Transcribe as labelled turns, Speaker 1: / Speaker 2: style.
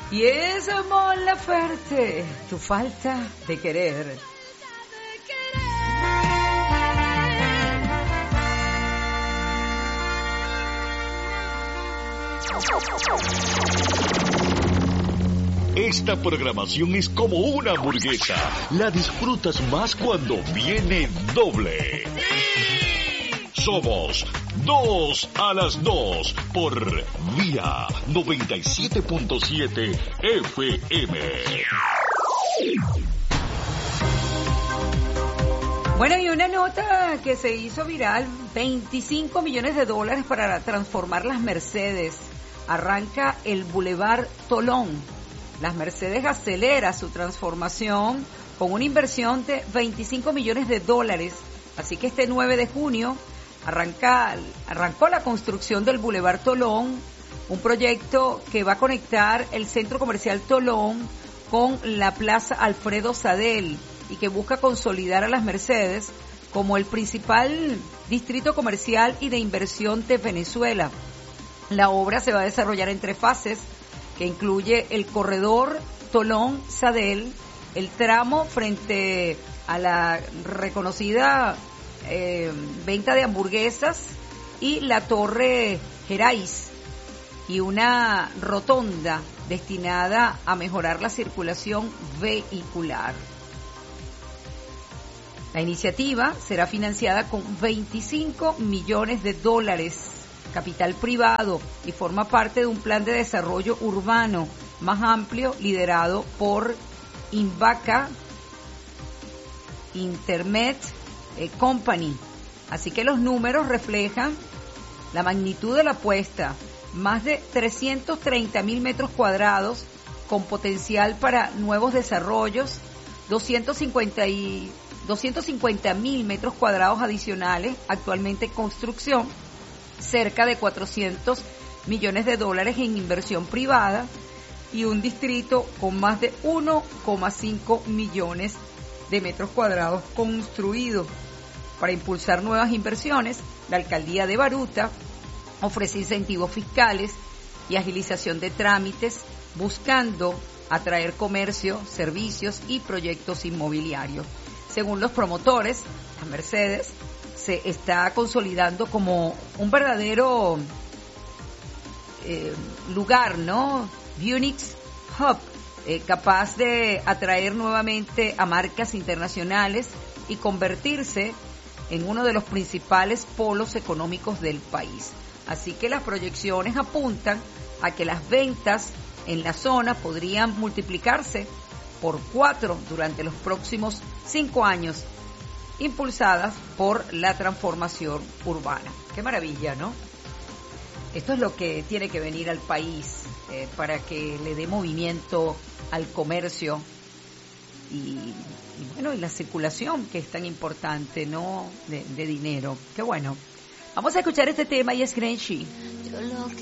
Speaker 1: Y es Mon Laferte, tu falta de querer.
Speaker 2: Esta programación es como una hamburguesa. La disfrutas más cuando viene doble. Somos 2 a las 2 por Vía 97.7 FM.
Speaker 1: Bueno, y una nota que se hizo viral, $25 millones para transformar las Mercedes. Arranca el Boulevard Tolón. Las Mercedes acelera su transformación con una inversión de $25 millones. Así que este 9 de junio arrancó la construcción del Boulevard Tolón, un proyecto que va a conectar el centro comercial Tolón con la Plaza Alfredo Sadel y que busca consolidar a las Mercedes como el principal distrito comercial y de inversión de Venezuela. La obra se va a desarrollar en 3 fases, que incluye el corredor Tolón-Sadel, el tramo frente a la reconocida venta de hamburguesas y la Torre Gerais, y una rotonda destinada a mejorar la circulación vehicular. La iniciativa será financiada con $25 millones, capital privado, y forma parte de un plan de desarrollo urbano más amplio liderado por Invaca Intermet Company. Así que los números reflejan la magnitud de la apuesta: más de 330.000 metros cuadrados con potencial para nuevos desarrollos, 250.000 metros cuadrados adicionales actualmente en construcción, cerca de $400 millones en inversión privada y un distrito con más de 1,5 millones de metros cuadrados construidos. Para impulsar nuevas inversiones, la alcaldía de Baruta ofrece incentivos fiscales y agilización de trámites, buscando atraer comercio, servicios y proyectos inmobiliarios. Según los promotores, las Mercedes se está consolidando como un verdadero lugar, ¿no? Unique Hub, capaz de atraer nuevamente a marcas internacionales y convertirse en uno de los principales polos económicos del país. Así que las proyecciones apuntan a que las ventas en la zona podrían multiplicarse por 4 durante los próximos 5 años, impulsadas por la transformación urbana. Qué maravilla, ¿no? Esto es lo que tiene que venir al país para que le dé movimiento al comercio y bueno, y la circulación, que es tan importante, ¿no? De dinero. Qué bueno. Vamos a escuchar este tema y es Grenshi.